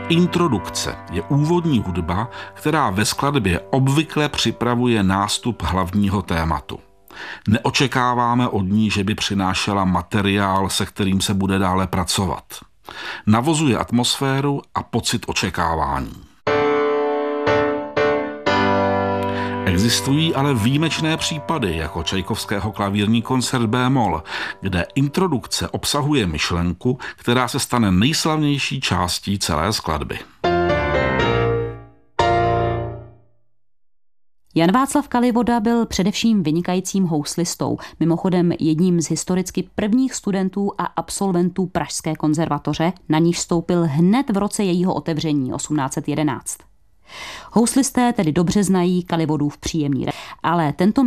Introdukce je úvodní hudba, která ve skladbě obvykle připravuje nástup hlavního tématu. Neočekáváme od ní, že by přinášela materiál, se kterým se bude dále pracovat. Navozuje atmosféru a pocit očekávání. Existují ale výjimečné případy, jako Čajkovského klavírní koncert B-moll, kde introdukce obsahuje myšlenku, která se stane nejslavnější částí celé skladby. Jan Václav Kalivoda byl především vynikajícím houslistou, mimochodem jedním z historicky prvních studentů a absolventů Pražské konzervatoře, na níž vstoupil hned v roce jejího otevření 1811. Houslisté tedy dobře znají Kalivodův příjemný, ale tento